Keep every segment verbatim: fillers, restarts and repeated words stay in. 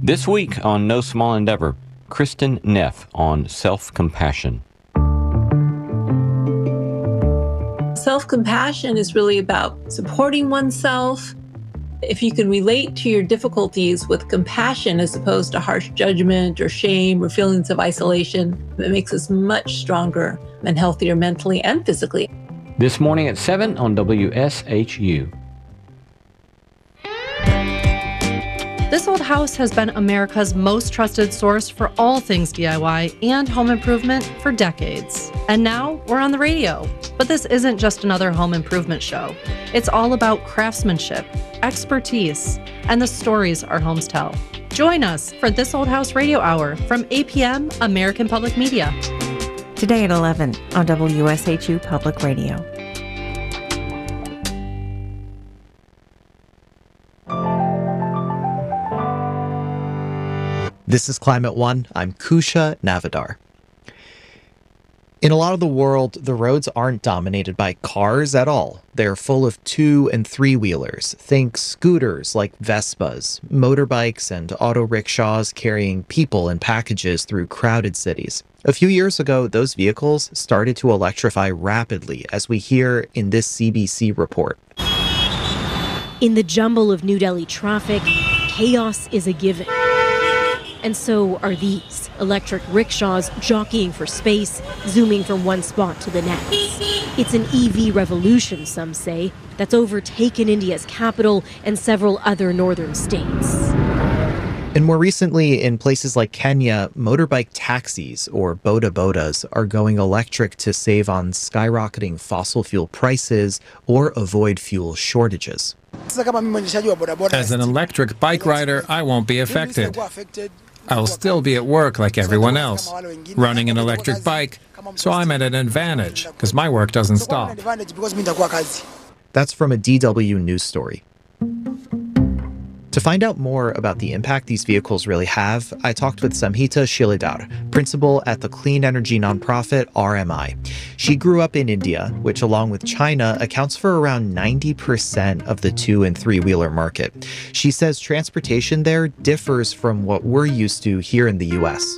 This week on No Small Endeavor, Kristin Neff on self-compassion. Self-compassion is really about supporting oneself. If you can relate to your difficulties with compassion as opposed to harsh judgment or shame or feelings of isolation, it makes us much stronger and healthier mentally and physically. This morning at seven on W S H U. This Old House has been America's most trusted source for all things D I Y and home improvement for decades. And now we're on the radio. But this isn't just another home improvement show. It's all about craftsmanship, expertise, and the stories our homes tell. Join us for This Old House Radio Hour from eight p.m. American Public Media. Today at eleven on W S H U Public Radio. This is Climate One. I'm Kusha Navadar. In a lot of the world, the roads aren't dominated by cars at all. They're full of two and three wheelers. Think scooters like Vespas, motorbikes, and auto rickshaws carrying people and packages through crowded cities. A few years ago, those vehicles started to electrify rapidly, as we hear in this C B C report. In the jumble of New Delhi traffic, chaos is a given. And so are these electric rickshaws jockeying for space, zooming from one spot to the next. It's an E V revolution, some say, that's overtaken India's capital and several other northern states. And more recently, in places like Kenya, motorbike taxis, or boda bodas, are going electric to save on skyrocketing fossil fuel prices or avoid fuel shortages. As an electric bike rider, I won't be affected. I'll still be at work like everyone else, running an electric bike, so I'm at an advantage because my work doesn't stop. That's from a D W news story. To find out more about the impact these vehicles really have, I talked with Samhita Shilidhar, principal at the clean energy nonprofit R M I. She grew up in India, which along with China accounts for around ninety percent of the two and three wheeler market. She says transportation there differs from what we're used to here in the U S.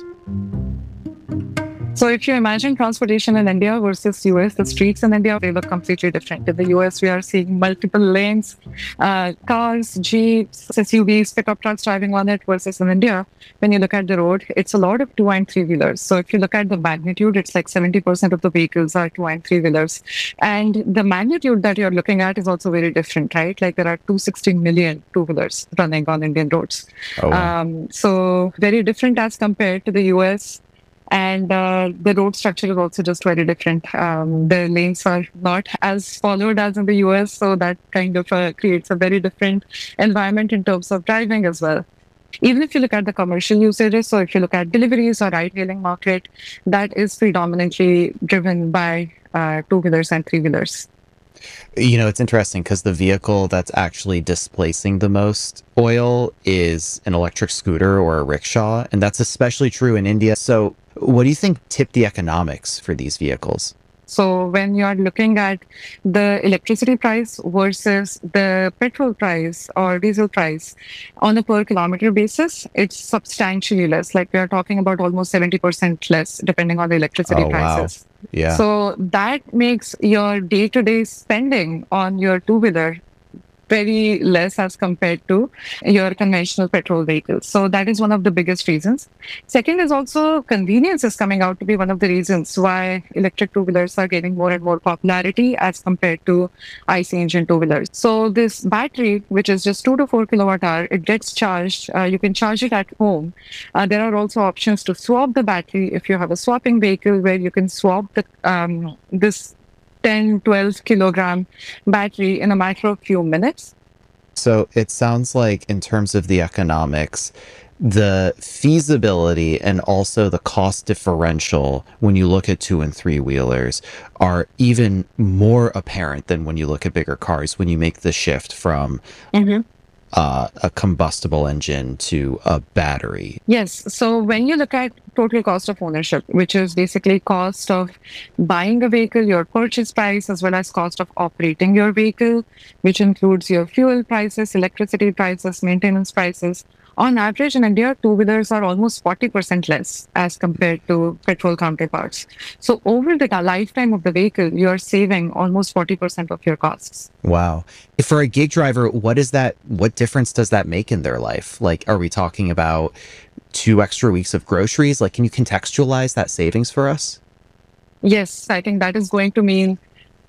So if you imagine transportation in India versus U S, the streets in India, they look completely different. In the U S, we are seeing multiple lanes, uh, cars, jeeps, S U Vs, pickup trucks driving on it, versus in India, when you look at the road, it's a lot of two and three wheelers. So if you look at the magnitude, it's like seventy percent of the vehicles are two and three wheelers. And the magnitude that you're looking at is also very different, right? Like there are two hundred sixty million two wheelers running on Indian roads. Oh, wow. um, so very different as compared to the U S. And uh, the road structure is also just very different. Um, the lanes are not as followed as in the U S, so that kind of uh, creates a very different environment in terms of driving as well. Even if you look at the commercial usages, so if you look at deliveries or ride-hailing market, that is predominantly driven by uh, two-wheelers and three-wheelers. You know, it's interesting because the vehicle that's actually displacing the most oil is an electric scooter or a rickshaw, and that's especially true in India. So what do you think tipped the economics for these vehicles? So when you are looking at the electricity price versus the petrol price or diesel price on a per kilometer basis, it's substantially less. Like we are talking about almost seventy percent less depending on the electricity oh, prices. Wow. Yeah. So that makes your day-to-day spending on your two-wheeler very less as compared to your conventional petrol vehicles. So that is one of the biggest reasons. Second is also convenience is coming out to be one of the reasons why electric two-wheelers are gaining more and more popularity as compared to I C engine two-wheelers. So this battery, which is just two to four kilowatt hour, it gets charged. Uh, you can charge it at home. Uh, there are also options to swap the battery if you have a swapping vehicle where you can swap the um, this ten, twelve kilogram battery in a matter of few minutes. So it sounds like in terms of the economics, the feasibility and also the cost differential when you look at two and three wheelers are even more apparent than when you look at bigger cars, when you make the shift from mm-hmm. uh, a combustible engine to a battery. Yes. So when you look at total cost of ownership, which is basically cost of buying a vehicle, your purchase price, as well as cost of operating your vehicle, which includes your fuel prices, electricity prices, maintenance prices. On average, in India, two-wheelers are almost forty percent less as compared to petrol counterparts. So over the lifetime of the vehicle, you're saving almost forty percent of your costs. Wow. For a gig driver, what is that? What difference does that make in their life? Like, are we talking about two extra weeks of groceries? Like, can you contextualize that savings for us? Yes, I think that is going to mean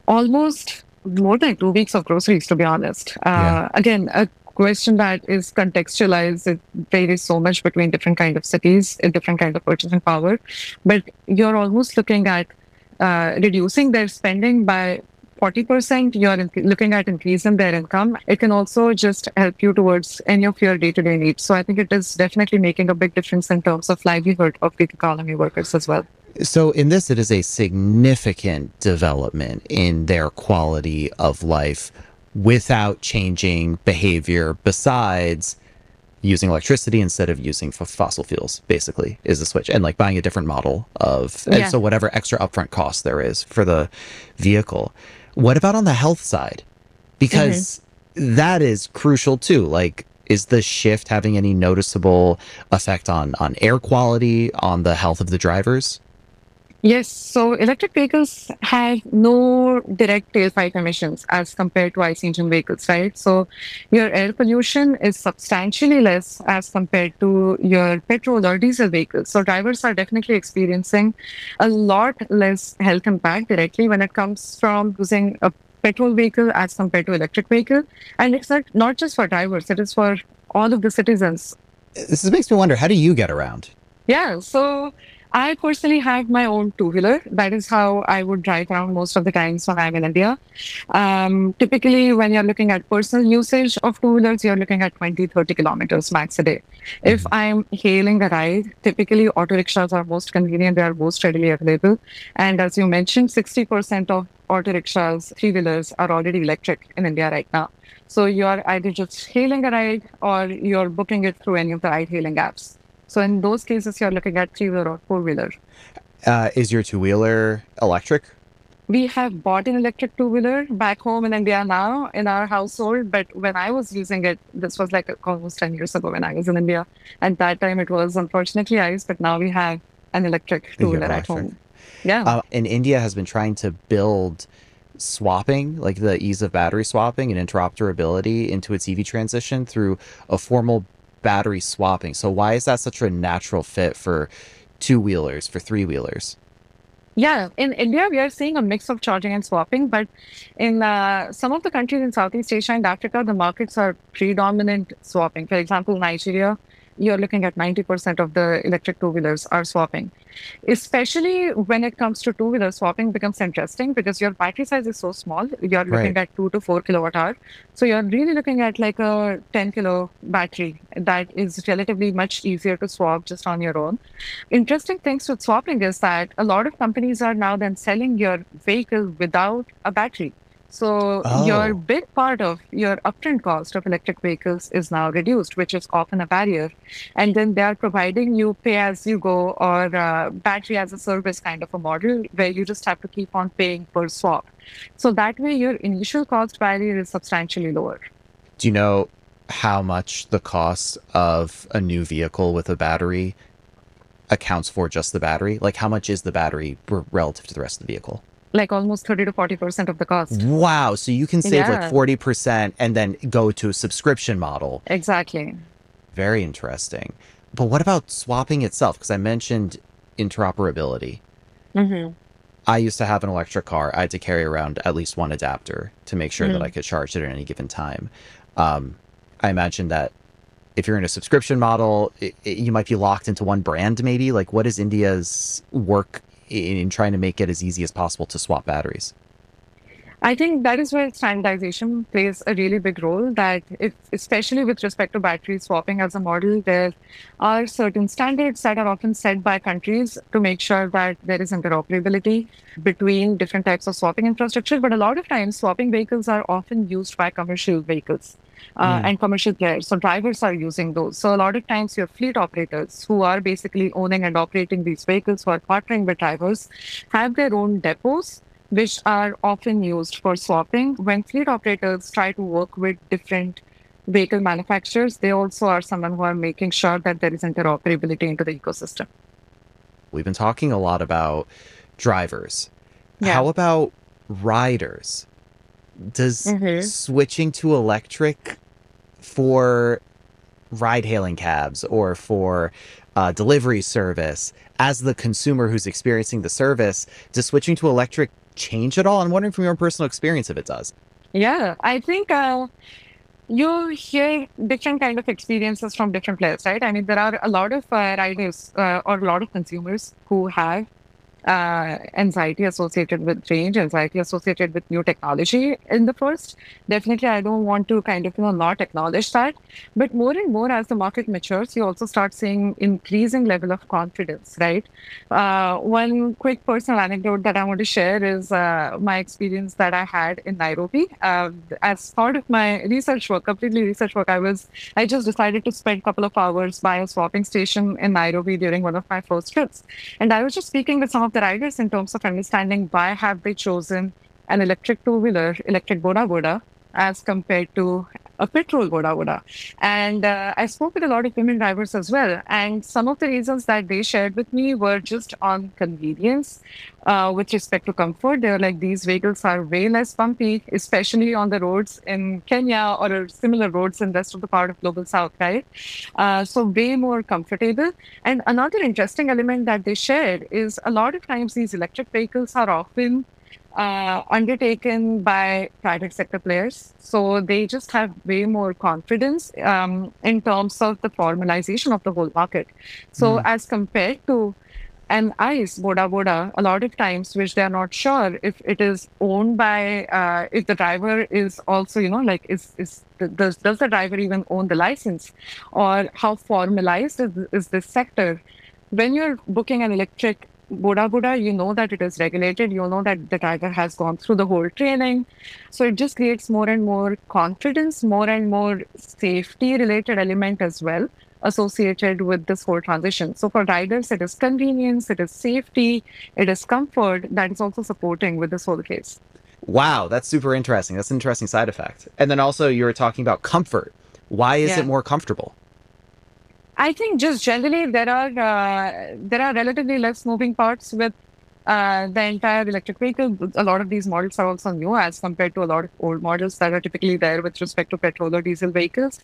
almost more than two weeks of groceries, to be honest. Uh, yeah. Again, a question that is contextualized. It varies so much between different kind of cities, a different kind of purchasing power. But you're almost looking at uh, reducing their spending by forty percent. You're in- looking at increasing their income. It can also just help you towards any of your day-to-day needs. So I think it is definitely making a big difference in terms of livelihood of gig economy workers as well. So in this, it is a significant development in their quality of life without changing behavior besides using electricity instead of using f- fossil fuels, basically, is the switch. And like buying a different model of, yeah. And so whatever extra upfront cost there is for the vehicle. What about on the health side? Because mm-hmm. that is crucial too. Like, is the shift having any noticeable effect on, on air quality, on the health of the drivers? Yes, so electric vehicles have no direct tailpipe emissions as compared to ICE engine vehicles, right? So your air pollution is substantially less as compared to your petrol or diesel vehicles. So drivers are definitely experiencing a lot less health impact directly when it comes from using a petrol vehicle as compared to electric vehicle. And it's not, not just for drivers, it is for all of the citizens. This makes me wonder, how do you get around? Yeah, so I personally have my own two-wheeler. That is how I would drive around most of the times when I'm in India. Um, typically, when you're looking at personal usage of two-wheelers, you're looking at twenty, thirty kilometers max a day. Mm-hmm. If I'm hailing a ride, typically auto rickshaws are most convenient. They are most readily available. And as you mentioned, sixty percent of auto rickshaws, three-wheelers are already electric in India right now. So you're either just hailing a ride or you're booking it through any of the ride-hailing apps. So in those cases, you're looking at three-wheeler or four-wheeler. Uh, is your two-wheeler electric? We have bought an electric two-wheeler back home in India now in our household. But when I was using it, this was like almost ten years ago when I was in India. At that time, it was unfortunately ICE, but now we have an electric two-wheeler at home. Yeah. Uh, and India has been trying to build swapping, like the ease of battery swapping and interoperability into its E V transition through a formal battery swapping. So why is that such a natural fit for two-wheelers, for three-wheelers? Yeah, in India, we are seeing a mix of charging and swapping, but in uh, some of the countries in Southeast Asia and Africa, the markets are predominant swapping. For example, Nigeria, you're looking at ninety percent of the electric two-wheelers are swapping. Especially when it comes to two-wheeler, swapping becomes interesting because your battery size is so small. You're looking right. at two to four kilowatt hour. So you're really looking at like a ten kilo battery that is relatively much easier to swap just on your own. Interesting things with swapping is that a lot of companies are now then selling your vehicle without a battery. So oh. your big part of your upfront cost of electric vehicles is now reduced, which is often a barrier. And then they are providing you pay as you go or uh, battery as a service kind of a model where you just have to keep on paying per swap. So that way your initial cost barrier is substantially lower. Do you know how much the cost of a new vehicle with a battery accounts for just the battery? Like how much is the battery relative to the rest of the vehicle? Like almost thirty to forty percent of the cost. Wow. So you can save yeah. like forty percent and then go to a subscription model. Exactly. Very interesting. But what about swapping itself? Because I mentioned interoperability. Mm-hmm. I used to have an electric car. I had to carry around at least one adapter to make sure mm-hmm. that I could charge it at any given time. Um, I imagine that if you're in a subscription model, it, it, you might be locked into one brand maybe. Like what is India's work in, in trying to make it as easy as possible to swap batteries? I think that is where standardization plays a really big role, that if, especially with respect to battery swapping as a model, there are certain standards that are often set by countries to make sure that there is interoperability between different types of swapping infrastructure. But a lot of times, swapping vehicles are often used by commercial vehicles. uh, Mm. and commercial players. So drivers are using those. So a lot of times your fleet operators who are basically owning and operating these vehicles, who are partnering with drivers, have their own depots, which are often used for swapping. When fleet operators try to work with different vehicle manufacturers, they also are someone who are making sure that there is interoperability into the ecosystem. We've been talking a lot about drivers. Yeah. How about riders? Does Mhm. switching to electric for ride hailing cabs or for uh, delivery service, as the consumer who's experiencing the service, does switching to electric change at all? I'm wondering from your personal experience if it does. Yeah, I think uh, you hear different kind of experiences from different players, right? I mean, there are a lot of uh, riders uh, or a lot of consumers who have uh, anxiety associated with change, anxiety associated with new technology in the first. Definitely, I don't want to kind of, you know, not acknowledge that. But more and more as the market matures, you also start seeing increasing level of confidence, right? Uh, one quick personal anecdote that I want to share is uh, my experience that I had in Nairobi. Uh, as part of my research work, completely research work, I was I just decided to spend a couple of hours by a swapping station in Nairobi during one of my first trips. And I was just speaking with some of the riders in terms of understanding why have they chosen an electric two-wheeler, electric Boda Boda, as compared to a petrol Boda Boda. And uh, I spoke with a lot of women drivers as well. And some of the reasons that they shared with me were just on convenience uh, with respect to comfort. They were like, these vehicles are way less bumpy, especially on the roads in Kenya or similar roads in the rest of the part of Global South, right? Uh, so way more comfortable. And another interesting element that they shared is a lot of times these electric vehicles are often uh, undertaken by private sector players. So they just have way more confidence um, in terms of the formalization of the whole market. So Mm. as compared to an ICE, Boda Boda, a lot of times, which they're not sure if it is owned by, uh, if the driver is also, you know, like, is, is does, does the driver even own the license? Or how formalized is, is this sector? When you're booking an electric Boda Boda, you know that it is regulated. You know that the driver has gone through the whole training. So it just creates more and more confidence, more and more safety related element as well associated with this whole transition. So for riders, it is convenience, it is safety, it is comfort that is also supporting with this whole case. Wow, that's super interesting. That's an interesting side effect. And then also you were talking about comfort. Why is Yeah. it more comfortable? I think just generally there are uh, there are relatively less moving parts with uh, the entire electric vehicle. A lot of these models are also new as compared to a lot of old models that are typically there with respect to petrol or diesel vehicles,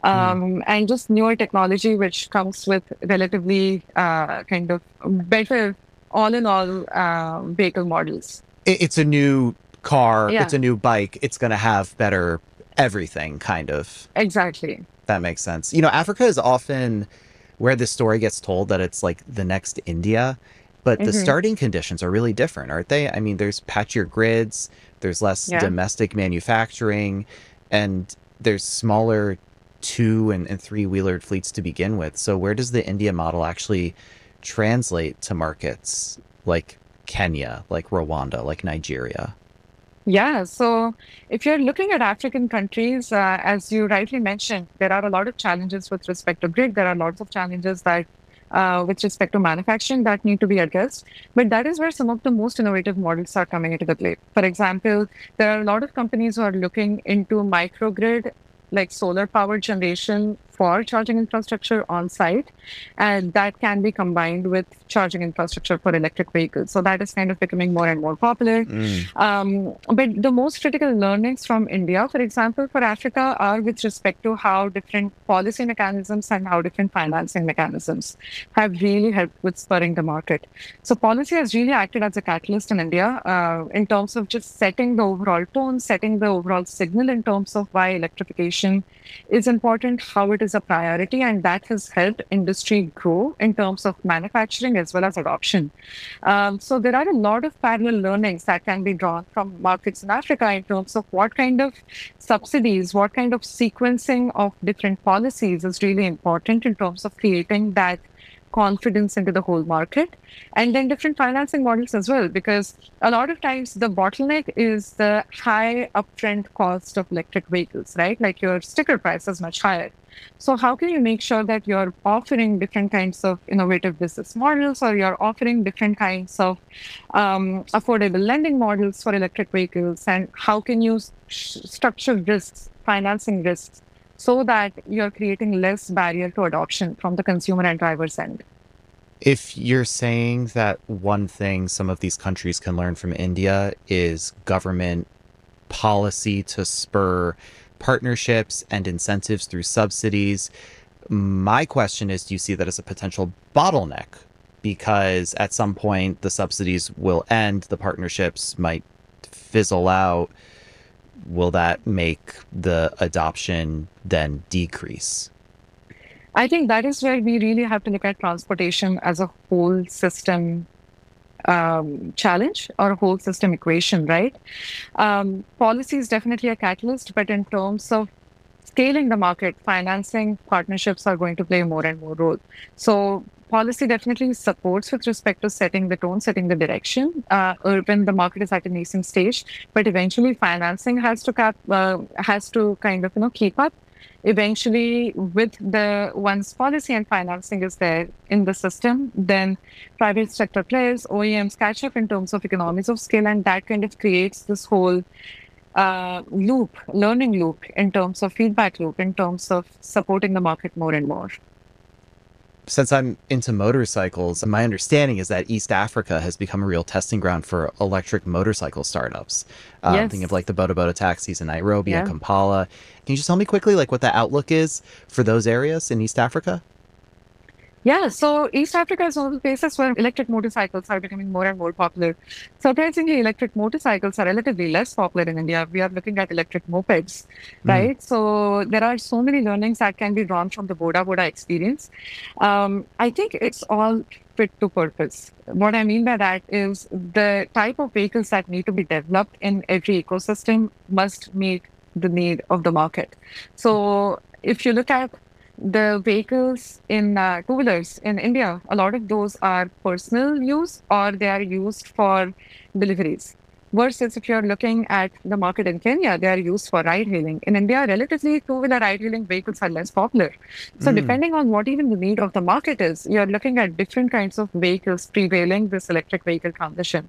um, and just newer technology which comes with relatively uh, kind of better all in all uh, vehicle models. It, it's a new car. Yeah. It's a new bike. It's going to have better everything, kind of. Exactly. That makes sense. You know, Africa is often where this story gets told that it's like the next India, but the Mhm. starting conditions are really different, aren't they? I mean, there's patchier grids, there's less Yeah. domestic manufacturing, and there's smaller two and, and three wheelered fleets to begin with. So where does the India model actually translate to markets like Kenya, like Rwanda, like Nigeria? Yeah, so if you're looking at African countries, uh, as you rightly mentioned, there are a lot of challenges with respect to grid. There are lots of challenges that, uh, with respect to manufacturing, that need to be addressed. But that is where some of the most innovative models are coming into the play. For example, there are a lot of companies who are looking into microgrid, like solar power generation for charging infrastructure on site, and that can be combined with charging infrastructure for electric vehicles. So that is kind of becoming more and more popular. Mm. Um, but the most critical learnings from India, for example, for Africa are with respect to how different policy mechanisms and how different financing mechanisms have really helped with spurring the market. So policy has really acted as a catalyst in India uh, in terms of just setting the overall tone, setting the overall signal in terms of why electrification is important, how it is a priority, and that has helped industry grow in terms of manufacturing as well as adoption. Um, so there are a lot of parallel learnings that can be drawn from markets in Africa in terms of what kind of subsidies, what kind of sequencing of different policies is really important in terms of creating that confidence into the whole market, and then different financing models as well, because a lot of times the bottleneck is the high upfront cost of electric vehicles, right? Like your sticker price is much higher. So how can you make sure that you're offering different kinds of innovative business models, or you're offering different kinds of um, affordable lending models for electric vehicles, and how can you sh- structure risks, financing risks, so that you're creating less barrier to adoption from the consumer and driver's end? If you're saying that one thing some of these countries can learn from India is government policy to spur partnerships and incentives through subsidies, my question is, do you see that as a potential bottleneck? Because at some point the subsidies will end, the partnerships might fizzle out. Will that make the adoption then decrease? I think that is where we really have to look at transportation as a whole system um, challenge, or a whole system equation, right? Um, policy is definitely a catalyst, but in terms of scaling the market, financing partnerships are going to play more and more role. So policy definitely supports with respect to setting the tone, setting the direction. Uh, urban, the market is at a nascent stage, but eventually financing has to cap, uh, has to kind of you know keep up. Eventually, with the once policy and financing is there in the system, then private sector players, O E Ms catch up in terms of economies of scale, and that kind of creates this whole uh, loop, learning loop, in terms of feedback loop, in terms of supporting the market more and more. Since I'm into motorcycles, my understanding is that East Africa has become a real testing ground for electric motorcycle startups. Um, Yes. Thinking of like the Boda Boda taxis in Nairobi and Yeah. Kampala. Can you just tell me quickly like what the outlook is for those areas in East Africa? Yeah, so East Africa is one of the places where electric motorcycles are becoming more and more popular. Surprisingly, electric motorcycles are relatively less popular in India. We are looking at electric mopeds, right? So there are so many learnings that can be drawn from the Boda Boda experience. Um, I think it's all fit to purpose. What I mean by that is the type of vehicles that need to be developed in every ecosystem must meet the need of the market. So if you look at the vehicles in uh, two-wheelers in India, a lot of those are personal use, or they are used for deliveries. Versus if you're looking at the market in Kenya, they are used for ride-hailing. In India, relatively two-wheeler ride-hailing vehicles are less popular. So Mm. depending on what even the need of the market is, you're looking at different kinds of vehicles prevailing this electric vehicle transition.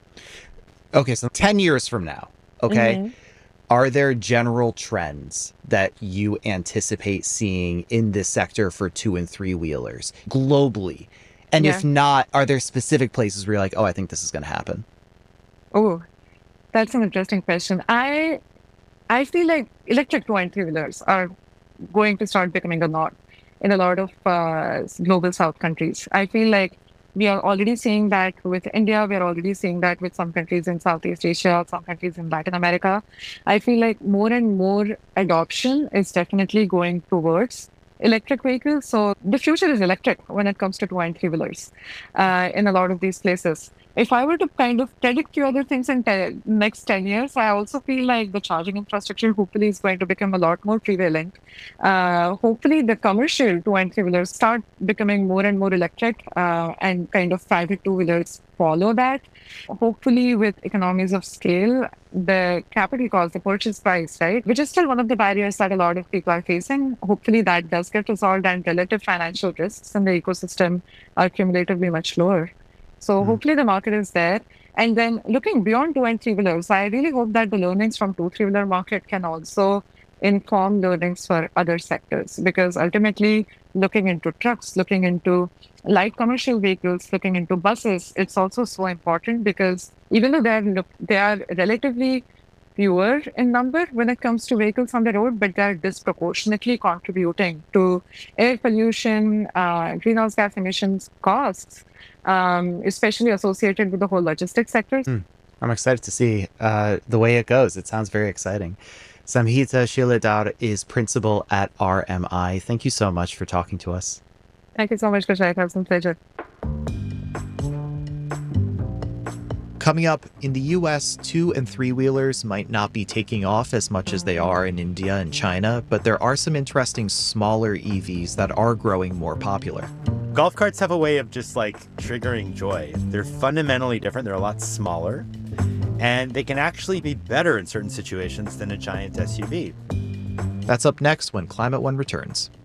Okay, so ten years from now, okay, Mhm. are there general trends that you anticipate seeing in this sector for two and three wheelers globally? And Yeah. if not, are there specific places where you're like, oh, I think this is going to happen? Oh, that's an interesting question. I I feel like electric two and three wheelers are going to start becoming a norm in a lot of uh, global South countries. I feel like we are already seeing that with India. We are already seeing that with some countries in Southeast Asia, some countries in Latin America. I feel like more and more adoption is definitely going towards electric vehicles. So the future is electric when it comes to two and three wheelers uh, in a lot of these places. If I were to kind of predict few other things in te- next ten years, I also feel like the charging infrastructure hopefully is going to become a lot more prevalent. Uh, hopefully the commercial two and three wheelers start becoming more and more electric, uh, and kind of private two wheelers follow that. Hopefully with economies of scale, the capital cost, the purchase price, right, which is still one of the barriers that a lot of people are facing. Hopefully that does get resolved, and relative financial risks in the ecosystem are cumulatively much lower. So Mhm. hopefully the market is there. And then looking beyond two and three wheelers, I really hope that the learnings from two, three wheeler market can also inform learnings for other sectors, because ultimately looking into trucks, looking into light commercial vehicles, looking into buses, it's also so important, because even though they're look- they are relatively fewer in number when it comes to vehicles on the road, but they're disproportionately contributing to air pollution, uh, greenhouse gas emissions costs, um, especially associated with the whole logistics sector. I'm excited to see uh, the way it goes. It sounds very exciting. Samhita Shilidar is principal at R M I. Thank you so much for talking to us. Thank you so much, Kushal. It was a pleasure. Coming up, in the U S, two and three-wheelers might not be taking off as much as they are in India and China, but there are some interesting smaller E Vs that are growing more popular. Golf carts have a way of just like triggering joy. They're fundamentally different. They're a lot smaller, and they can actually be better in certain situations than a giant S U V. That's up next when Climate One returns.